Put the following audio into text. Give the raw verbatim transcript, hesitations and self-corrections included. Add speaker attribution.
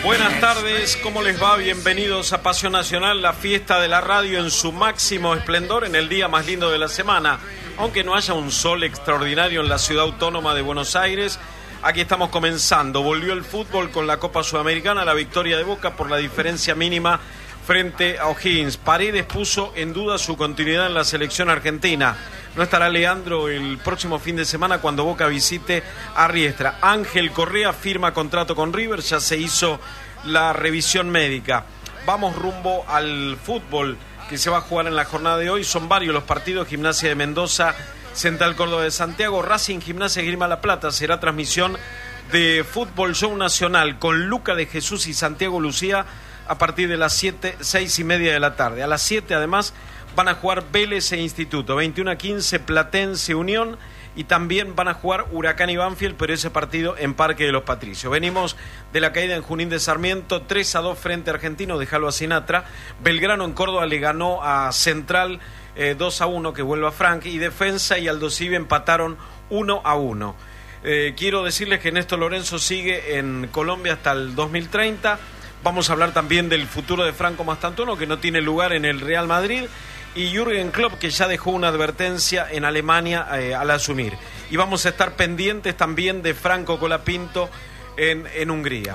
Speaker 1: Buenas tardes, ¿cómo les va? Bienvenidos a Pasión Nacional, la fiesta de la radio en su máximo esplendor en el día más lindo de la semana. Aunque no haya un sol extraordinario en la ciudad autónoma de Buenos Aires, aquí estamos comenzando. Volvió el fútbol con la Copa Sudamericana, la victoria de Boca por la diferencia mínima frente a O'Higgins. Paredes puso en duda su continuidad en la selección argentina. No estará Leandro el próximo fin de semana cuando Boca visite a Riestra. Ángel Correa firma contrato con River, ya se hizo la revisión médica. Vamos rumbo al fútbol que se va a jugar en la jornada de hoy. Son varios los partidos: Gimnasia de Mendoza, Central Córdoba de Santiago, Racing, Gimnasia Esgrima La Plata. Será transmisión de Fútbol Show Nacional con Luca de Jesús y Santiago Lucía a partir de las siete, seis y media de la tarde. A las siete además van a jugar Vélez e Instituto, veintiuno a quince Platense Unión, y también van a jugar Huracán y Banfield, pero ese partido en Parque de los Patricios. Venimos de la caída en Junín de Sarmiento, tres a dos frente a Argentino, déjalo a Sinatra. Belgrano en Córdoba le ganó a Central eh, dos a uno, que vuelve a Frank, y Defensa y Aldosivi empataron uno a uno. Eh, quiero decirles que Néstor Lorenzo sigue en Colombia hasta el dos mil treinta. Vamos a hablar también del futuro de Franco Mastantuono, que no tiene lugar en el Real Madrid, y Jürgen Klopp, que ya dejó una advertencia en Alemania eh, al asumir. Y vamos a estar pendientes también de Franco Colapinto en, en Hungría.